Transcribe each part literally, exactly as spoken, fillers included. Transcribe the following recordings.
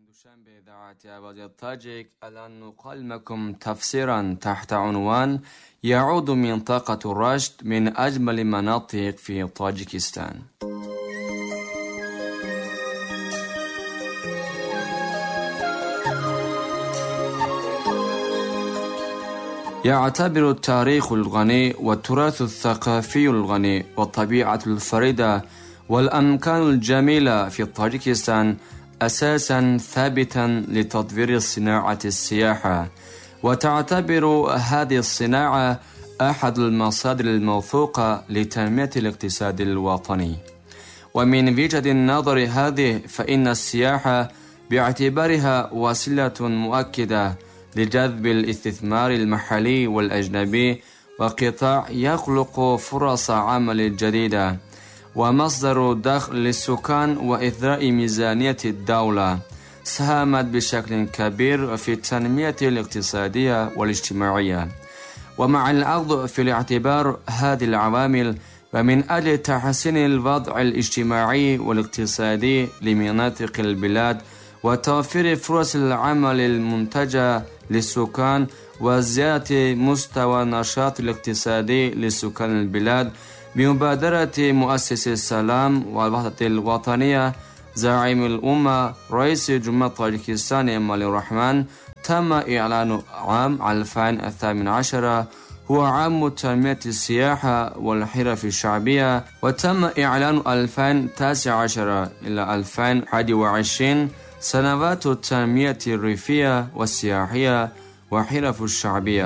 دوشنبه إذاعة آواز الطاجك. الآن نقدم لكم تفسيرا تحت عنوان يعود منطقة رشت من أجمل مناطق في طاجكستان. يعتبر التاريخ الغني والتراث الثقافي الغني والطبيعة الفريدة والأمكان الجميلة في طاجكستان أساسا ثابتا لتطوير صناعة السياحة، وتعتبر هذه الصناعة أحد المصادر الموثوقة لتنمية الاقتصاد الوطني. ومن وجهة النظر هذه فإن السياحة باعتبارها وسيلة مؤكدة لجذب الاستثمار المحلي والأجنبي وقطاع يخلق فرص عمل جديدة ومصدر دخل للسكان وإثراء ميزانية الدولة، ساهمت بشكل كبير في التنمية الاقتصادية والاجتماعية. ومع الأخذ في الاعتبار هذه العوامل ومن أجل تحسين الوضع الاجتماعي والاقتصادي لمناطق البلاد وتوفير فرص العمل المنتجة للسكان وزيادة مستوى النشاط الاقتصادي لسكان البلاد، بمبادرة مؤسس السلام والوحدة الوطنية زعيم الأمة رئيس جمهورية طاجكستان إمامالي الرحمن، تم إعلان عام ألفين وثامن عشر هو عام تنمية السياحة والحرف الشعبية، وتم إعلان ألفين وتسعة عشر إلى ألفين وواحد وعشرين سنوات التنمية الريفية والسياحية وحرف الشعبية.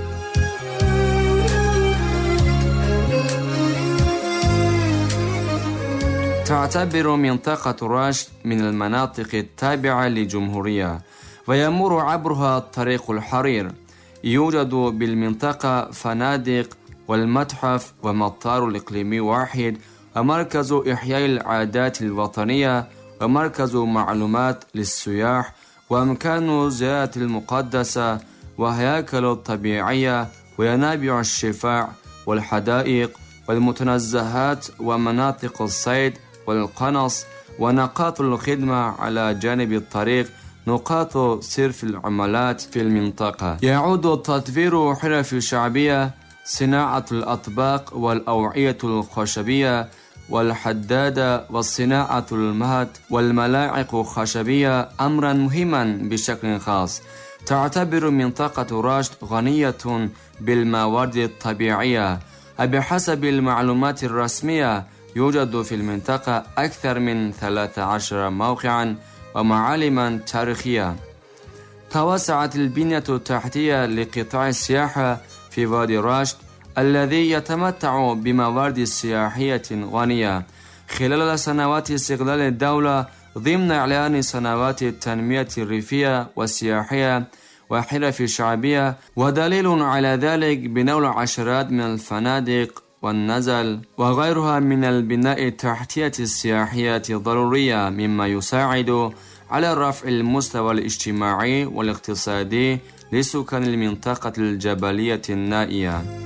تعتبر منطقة رشت من المناطق التابعة للجمهورية ويمر عبرها طريق الحرير. يوجد بالمنطقة فنادق والمتحف ومطار الإقليمي واحد ومركز إحياء العادات الوطنية ومركز معلومات للسياح وأمكان زيارة المقدسة وهياكل طبيعية وينابيع الشفاع والحدائق والمتنزهات ومناطق الصيد والقنص ونقاط الخدمة على جانب الطريق، نقاط صرف العملات في المنطقة. يعود تطوير حرف شعبية، صناعة الأطباق والأوعية الخشبية والحدادة وصناعة المهد والملاعق الخشبية أمرا مهما بشكل خاص. تعتبر منطقة رشت غنية بالموارد الطبيعية، وبحسب المعلومات الرسمية يوجد في المنطقة أكثر من ثلاثة عشر موقعا ومعالما تاريخية. توسعت البنية التحتية لقطاع السياحة في وادي رشت الذي يتمتع بموارد سياحية غنية خلال سنوات استقلال الدولة ضمن إعلان سنوات التنمية الريفية والسياحية وحرف الشعبية، ودليل على ذلك بناء العشرات من الفنادق والنزل وغيرها من البناء التحتية السياحية الضرورية، مما يساعد على رفع المستوى الاجتماعي والاقتصادي لسكان المنطقة الجبلية النائية.